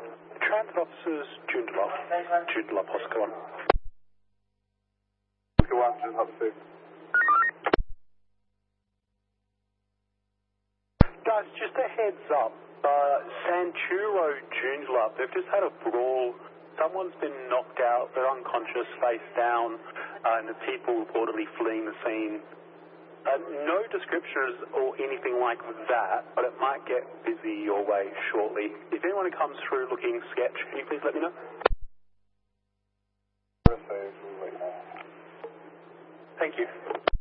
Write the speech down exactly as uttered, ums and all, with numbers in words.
Transit officers, Joondalup. Joondalup, Oscar one. Oscar one, Joondalup six. Guys, just a heads up. Uh, Santuro, Joondalup, they've just had a brawl. Someone's been knocked out. They're unconscious, face down, uh, and the people reportedly fleeing the scene. Uh, no descriptions or anything like that, but it might get busy your way shortly. If anyone comes through looking sketch, can you please let me know? Thank you.